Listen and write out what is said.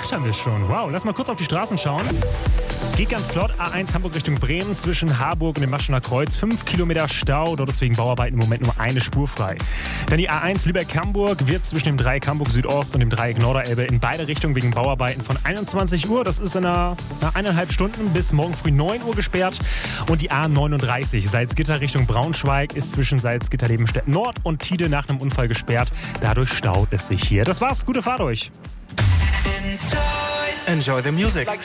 8 haben wir schon. Wow, lass mal kurz auf die Straßen schauen. Geht ganz flott. A1 Hamburg Richtung Bremen zwischen Harburg und dem Maschener Kreuz. 5 Kilometer Stau, dort deswegen Bauarbeiten im Moment nur eine Spur frei. Dann die A1 Lübeck-Hamburg wird zwischen dem Dreieck Hamburg Südost und dem Dreieck Norderelbe in beide Richtungen wegen Bauarbeiten von 21 Uhr. Das ist in einer 1,5 Stunden bis morgen früh 9 Uhr gesperrt. Und die A39 Salzgitter Richtung Braunschweig ist zwischen Salzgitter-Lebenstedt Nord und Tide nach einem Unfall gesperrt. Dadurch staut es sich hier. Das war's. Gute Fahrt euch. Enjoy the music.